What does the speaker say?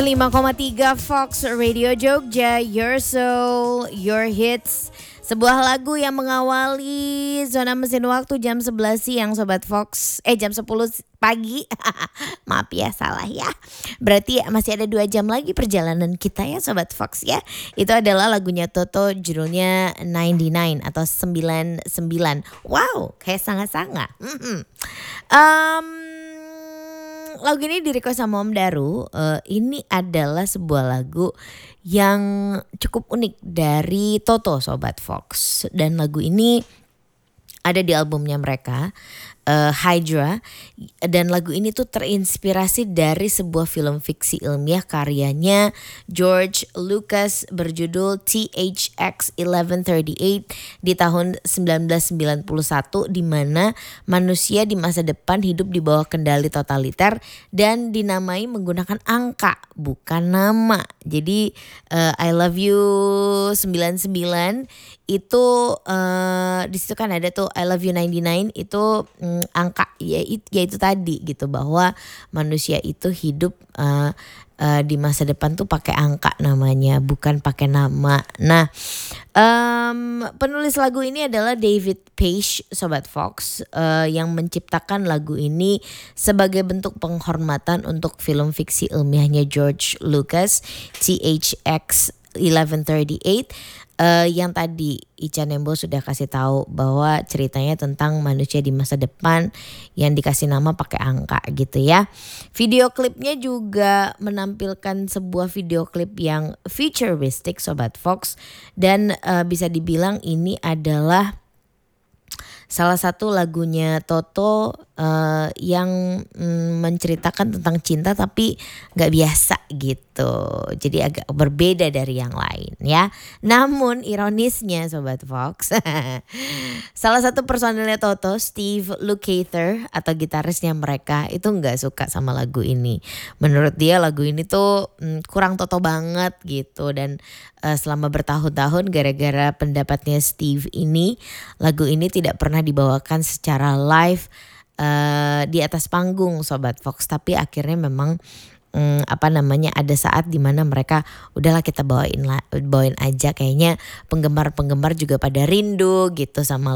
5,3 Fox Radio Jogja, Your Soul, Your Hits. Sebuah lagu yang mengawali zona mesin waktu jam 11 siang Sobat Fox. Jam 10 pagi. Maaf ya, salah ya. Berarti masih ada 2 jam lagi perjalanan kita ya Sobat Fox ya. Itu adalah lagunya Toto, judulnya 99 atau 99. Wow, kayak sangat-sangat. Lagu ini di-request sama Om Daru. Ini adalah sebuah lagu yang cukup unik dari Toto Sobat Fox. Dan lagu ini ada di albumnya mereka, Hydra. Dan lagu ini tuh terinspirasi dari sebuah film fiksi ilmiah karyanya George Lucas berjudul THX 1138 di tahun 1991, di mana manusia di masa depan hidup di bawah kendali totaliter dan dinamai menggunakan angka bukan nama. Jadi I love you 99 itu di situ kan ada tuh I love you 99 itu angka ya itu tadi gitu, bahwa manusia itu hidup di masa depan tuh pakai angka namanya, bukan pakai nama. Nah, penulis lagu ini adalah David Paich Sobat Fox, yang menciptakan lagu ini sebagai bentuk penghormatan untuk film fiksi ilmiahnya George Lucas THX 1138. Yang tadi Ica Nembo sudah kasih tahu bahwa ceritanya tentang manusia di masa depan yang dikasih nama pakai angka gitu ya. Video klipnya juga menampilkan sebuah video klip yang futuristic Sobat Fox, dan bisa dibilang ini adalah salah satu lagunya Toto yang menceritakan tentang cinta tapi gak biasa gitu. Jadi agak berbeda dari yang lain ya. Namun ironisnya Sobat Fox, salah satu personilnya Toto, Steve Lukather atau gitarisnya mereka, itu gak suka sama lagu ini. Menurut dia lagu ini tuh kurang Toto banget gitu. Dan selama bertahun-tahun gara-gara pendapatnya Steve ini, lagu ini tidak pernah dibawakan secara live di atas panggung Sobat Fox. Tapi akhirnya memang ada saat dimana mereka udahlah kita bawain aja, kayaknya penggemar juga pada rindu gitu sama